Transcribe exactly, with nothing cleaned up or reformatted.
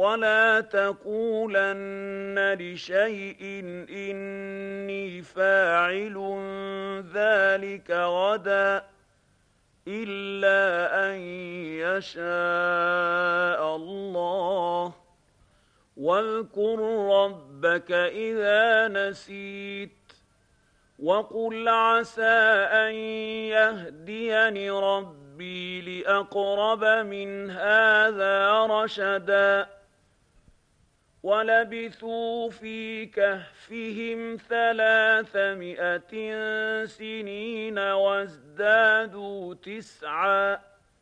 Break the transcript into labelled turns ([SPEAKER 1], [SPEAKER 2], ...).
[SPEAKER 1] ولا تقولن لشيء إني فاعل ذلك غدا إلا أن يشاء الله واذكر ربك إذا نسيت وقل عسى أن يهديني ربي لأقرب من هذا رشدا ولبثوا في كهفهم ثلاثمائة سنين وازدادوا تسعا